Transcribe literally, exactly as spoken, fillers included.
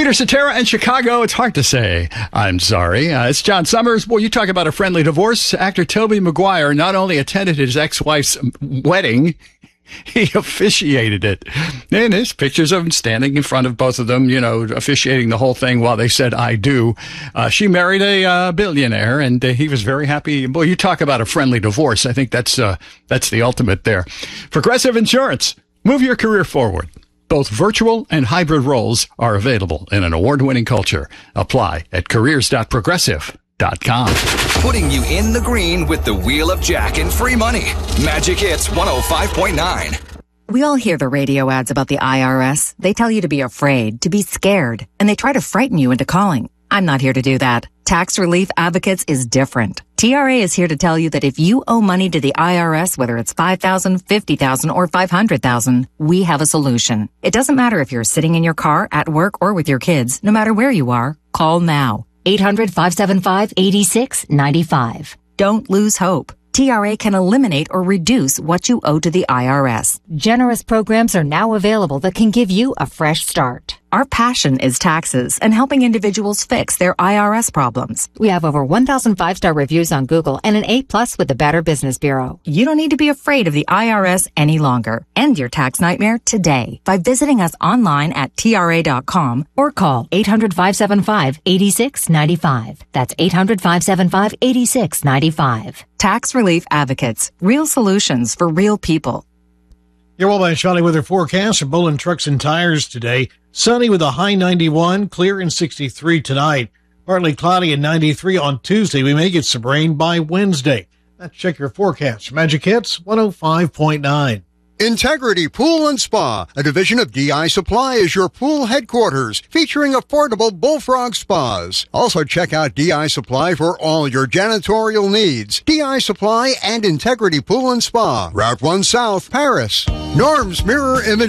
Peter Cetera in Chicago. It's hard to say. I'm sorry. Uh, it's John Summers. Boy, you talk about a friendly divorce. Actor Tobey Maguire not only attended his ex-wife's wedding, he officiated it. And there's pictures of him standing in front of both of them, you know, officiating the whole thing while they said, I do. Uh, she married a uh, billionaire, and uh, he was very happy. Boy, you talk about a friendly divorce. I think that's uh, that's the ultimate there. Progressive Insurance. Move your career forward. Both virtual and hybrid roles are available in an award-winning culture. Apply at careers dot progressive dot com. Putting you in the green with the Wheel of Jack and free money. Magic Hits one oh five point nine. We all hear the radio ads about the I R S. They tell you to be afraid, to be scared, and they try to frighten you into calling. I'm not here to do that. Tax Relief Advocates is different. T R A is here to tell you that if you owe money to the I R S, whether it's five thousand dollars, fifty thousand dollars, or five hundred thousand dollars, we have a solution. It doesn't matter if you're sitting in your car, at work, or with your kids. No matter where you are, call now. eight hundred, five seven five, eight six nine five. Don't lose hope. T R A can eliminate or reduce what you owe to the I R S. Generous programs are now available that can give you a fresh start. Our passion is taxes and helping individuals fix their I R S problems. We have over one thousand five-star reviews on Google and an A plus with the Better Business Bureau. You don't need to be afraid of the I R S any longer. End your tax nightmare today by visiting us online at T R A dot com or call eight hundred, five seven five, eight six nine five. That's eight hundred, five seven five, eight six nine five. Tax Relief Advocates. Real solutions for real people. Your well by Shoddy weather forecast for Bolin Trucks and Tires today. Sunny with a high ninety-one, clear and sixty-three tonight. Partly cloudy at ninety-three on Tuesday. We may get some rain by Wednesday. Let's check your forecast. Magic Hits one oh five point nine. Integrity Pool and Spa, a division of D I Supply, is your pool headquarters, featuring affordable bullfrog spas. Also check out D I Supply for all your janitorial needs. D I Supply and Integrity Pool and Spa, Route one South, Paris. Norm's Mirror Image